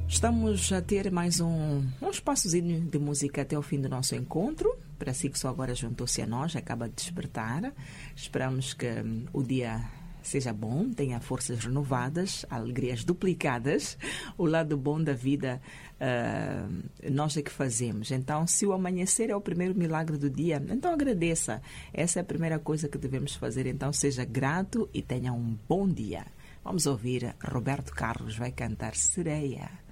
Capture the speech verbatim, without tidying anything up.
Estamos a ter mais um, um espaçozinho de música até o fim do nosso encontro. Para si que só agora juntou-se a nós, acaba de despertar. Esperamos que hum, o dia seja bom, tenha forças renovadas, alegrias duplicadas. O lado bom da vida uh, nós é que fazemos. Então, se o amanhecer é o primeiro milagre do dia, então agradeça. Essa é a primeira coisa que devemos fazer. Então, seja grato e tenha um bom dia. Vamos ouvir Roberto Carlos vai cantar Sereia.